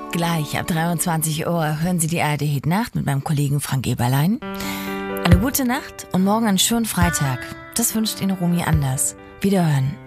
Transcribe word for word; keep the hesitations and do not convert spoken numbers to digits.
Gleich ab dreiundzwanzig Uhr hören Sie die A R D Hit Nacht mit meinem Kollegen Frank Eberlein. Eine gute Nacht und morgen einen schönen Freitag. Das wünscht Ihnen Romy Anders. Wiederhören.